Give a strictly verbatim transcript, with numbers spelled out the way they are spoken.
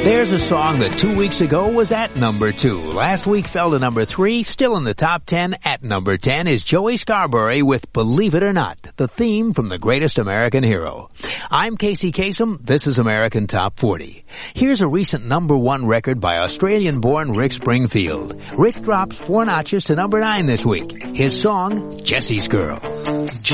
There's a song that two weeks ago was at number two. Last week fell to number three. Still in the top ten at number ten is Joey Scarbury with Believe It or Not, the theme from The Greatest American Hero. I'm Casey Kasem. This is American Top forty. Here's a recent number one record by Australian-born Rick Springfield. Rick drops four notches to number nine this week. His song, Jesse's Girl.